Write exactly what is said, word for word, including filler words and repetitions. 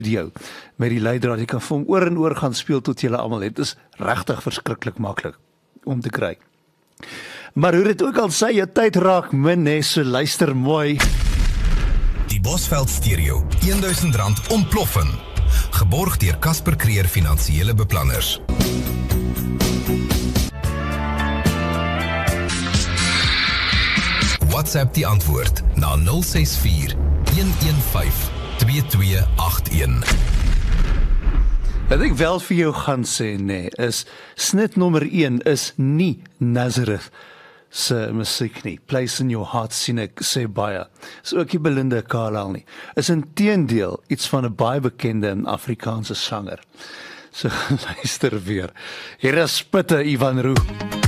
Jou met die leidraad, jy kan vir hom oor en oor gaan speel tot julle almal het. Dit is regtig verskriklik maklik om te kry. Maar hoe dit ook al sê, jou tyd raak min, hè, so luister mooi. Die Bosveld Stereo, duisend rand ontploffen. Geborg deur Casper Creer Finansiële Beplanners. WhatsApp die antwoord na nul ses vier, een een vyf, twee twee agt een. Wat ek wel vir jou gaan sê, nee, is snit nommer een is nie Nazareth se musiek nie. Place in your heart sien ek sê baie. Is ook nie Belinda Carlisle nie. Is inteendeel iets van 'n baie bekende en Afrikaanse sanger. So luister weer. Hier is Spitte Ivan Roux.